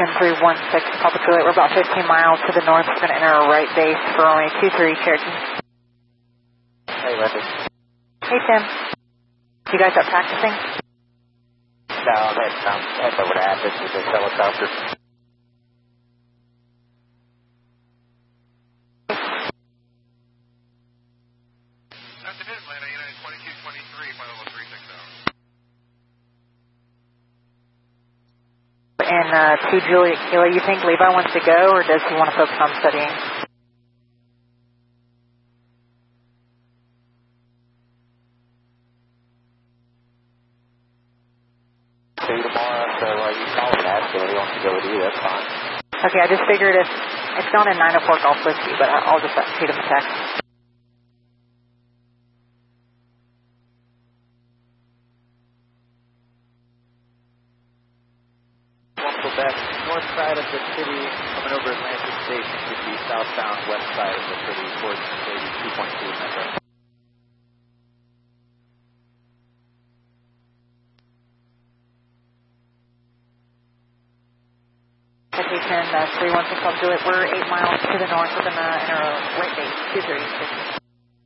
Citation 316, Papa Juliet. We're about 15 miles to the north. We're going to enter a right base for only 23 Cherokee. Hey, Leslie. Hey, Tim. You guys up practicing? No, I'm heading over to Athens with this helicopter. Afternoon, Atlanta, United 2223, final 360. And to Juliet Kilo, you think Levi wants to go, or does he want to focus on studying? See you tomorrow, so you call him and ask him if he wants to go with you, that's fine. Okay, I just figured if it's gone in 904 Golf Whiskey, but I'll just shoot him a text. Quebec, north side of the city, coming over Atlantic Station, should be southbound west side of the city, towards maybe 2.2 metro. Citation 316, Papa Juliet. We're 8 miles to the north. We're going to enter a right base, 230.